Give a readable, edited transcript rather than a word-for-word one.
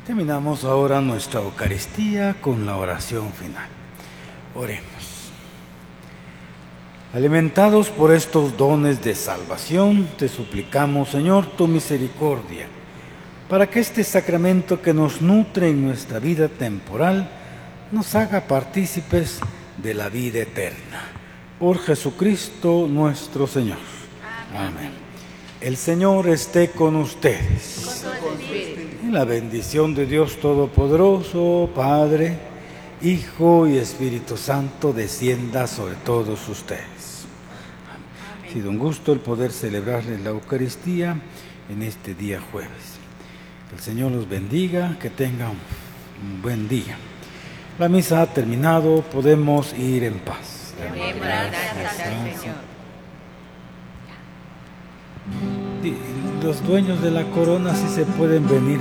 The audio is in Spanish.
Terminamos ahora nuestra Eucaristía con la oración final. Oremos. Alimentados por estos dones de salvación, te suplicamos, Señor, tu misericordia, para que este sacramento que nos nutre en nuestra vida temporal nos haga partícipes de la vida eterna. Por Jesucristo nuestro Señor. Amén. El Señor esté con ustedes. Y la bendición de Dios Todopoderoso, Padre, Hijo y Espíritu Santo, descienda sobre todos ustedes. Ha sido un gusto el poder celebrarles la Eucaristía en este día jueves. Que el Señor los bendiga, que tengan un buen día. La misa ha terminado, podemos ir en paz. Gracias al Señor. Los dueños de la corona sí se pueden venir.